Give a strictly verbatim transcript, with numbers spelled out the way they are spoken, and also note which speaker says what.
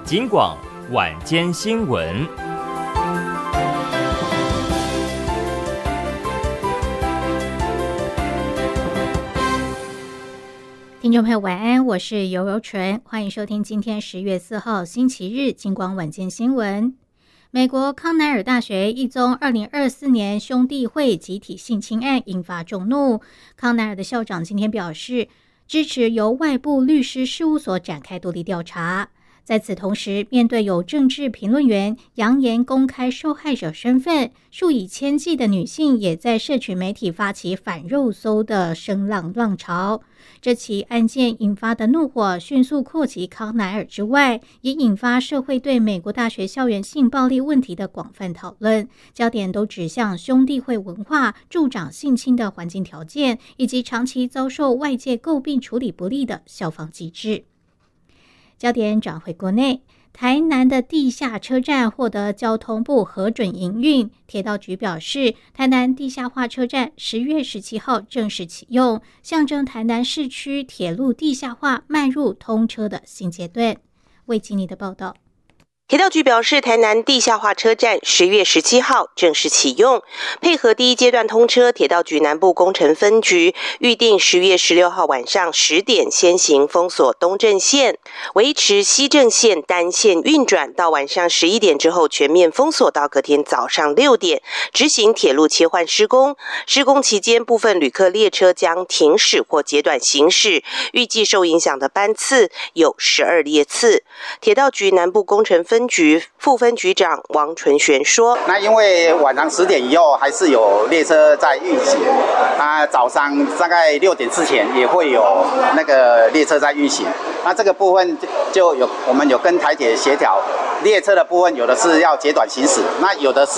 Speaker 1: 警广晚间新闻。
Speaker 2: 听众朋友晚安，我是尤柔纯，欢迎收听今天十月四号星期日警广晚间新闻。美国康奈尔大学一宗二零二四年兄弟会集体性侵案引发众怒，康奈尔的校长今天表示，支持由外部律师事务所展开独立调查。在此同时，面对有政治评论员扬言公开受害者身份，数以千计的女性也在社群媒体发起反肉搜的声浪浪潮。这起案件引发的怒火迅速扩及康奈尔之外，也引发社会对美国大学校园性暴力问题的广泛讨论，焦点都指向兄弟会文化助长性侵的环境条件，以及长期遭受外界诟病处理不力的校方机制。焦点转回国内，台南的地下车站获得交通部核准营运，铁道局表示，台南地下化车站十月十七号正式启用，象征台南市区铁路地下化迈入通车的新阶段。魏吉尼的报道。
Speaker 3: 铁道局表示，台南地下化车站十月十七号正式启用，配合第一阶段通车，铁道局南部工程分局预定十月十六号晚上十点先行封锁东正线，维持西正线单线运转到晚上十一点之后全面封锁到隔天早上六点，执行铁路切换施工。施工期间，部分旅客列车将停驶或截短行驶，预计受影响的班次有十二列次。铁道局南部工程分分局副分局长王纯玄说：“
Speaker 4: 那因为晚上十点以后还是有列车在运行，啊，早上大概六点之前也会有那个列车在运行。那这个部分就有我们有跟台铁协调，列车的部分有的是要截短行驶，那有的是。”